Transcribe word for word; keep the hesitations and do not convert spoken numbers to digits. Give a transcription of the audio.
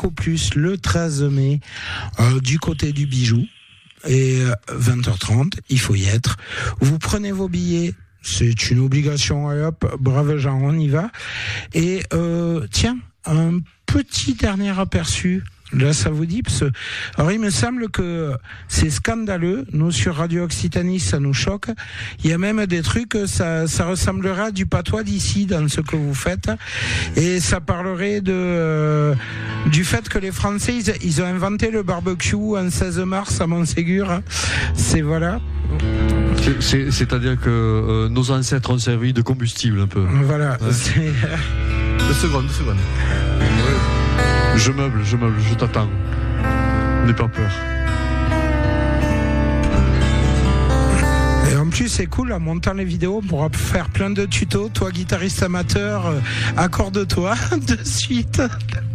Marco Plus le treize mai euh, du côté du Bijou. Et vingt heures trente, il faut y être. Vous prenez vos billets, c'est une obligation, allez hop, brave gens, on y va. Et euh, tiens, un petit dernier aperçu. Là, ça vous dit, parce que, alors il me semble que c'est scandaleux. Nous, sur Radio Occitanie, ça nous choque. Il y a même des trucs, ça, ça ressemblera à du patois d'ici dans ce que vous faites. Et ça parlerait de, euh, du fait que les Français, ils, ils ont inventé le barbecue en seize mars à Montségur. C'est, voilà. C'est, c'est, c'est-à-dire que euh, nos ancêtres ont servi de combustible un peu. Voilà. Ouais. C'est... Deux secondes, deux secondes. Je meuble, je meuble, je t'attends. N'aie pas peur. Et en plus, c'est cool, en montant les vidéos, on pourra faire plein de tutos. Toi, guitariste amateur, euh, accorde-toi de suite.